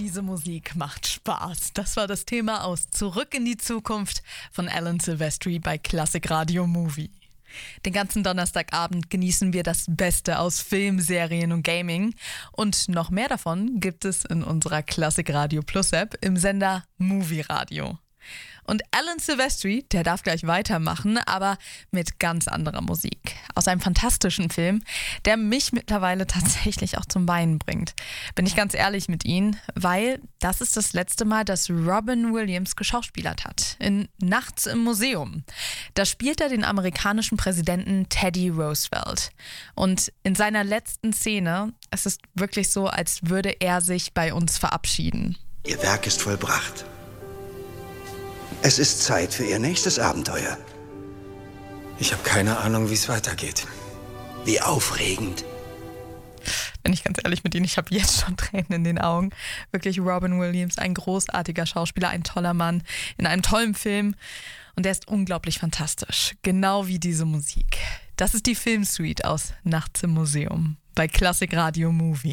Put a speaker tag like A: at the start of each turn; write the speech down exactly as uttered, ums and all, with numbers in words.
A: diese Musik macht Spaß. Das war das Thema aus Zurück in die Zukunft von Alan Silvestri bei Klassik Radio Movie. Den ganzen Donnerstagabend genießen wir das Beste aus Film, Serien und Gaming. Und noch mehr davon gibt es in unserer Klassik Radio Plus App im Sender Movie Radio. Und Alan Silvestri, der darf gleich weitermachen, aber mit ganz anderer Musik. Aus einem fantastischen Film, der mich mittlerweile tatsächlich auch zum Weinen bringt. Bin ich ganz ehrlich mit Ihnen, weil das ist das letzte Mal, dass Robin Williams geschauspielert hat. In Nachts im Museum. Da spielt er den amerikanischen Präsidenten Teddy Roosevelt. Und in seiner letzten Szene, es ist wirklich so, als würde er sich bei uns verabschieden.
B: Ihr Werk ist vollbracht. Es ist Zeit für Ihr nächstes Abenteuer.
C: Ich habe keine Ahnung, wie es weitergeht.
B: Wie aufregend.
A: Bin ich ganz ehrlich mit Ihnen, ich habe jetzt schon Tränen in den Augen. Wirklich Robin Williams, ein großartiger Schauspieler, ein toller Mann in einem tollen Film. Und der ist unglaublich fantastisch, genau wie diese Musik. Das ist die Filmsuite aus Nachts im Museum bei Klassik Radio Movie.